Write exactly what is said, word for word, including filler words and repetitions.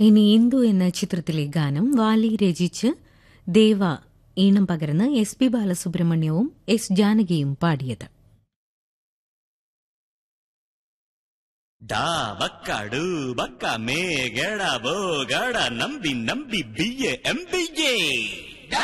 ഇനി ഇന്ദു എന്ന ചിത്രത്തിലെ ഗാനം വാലി രചിച്ച് ദേവ ഈണം പകർന്ന് എസ് പി ബാലസുബ്രഹ്മണ്യവും എസ് ജാനകിയും പാടിയത്. ഡാ ബക്കടു ബക്ക മേഘട ബോഗട നമ്പി നമ്പി ബിയെ എം ബിയെ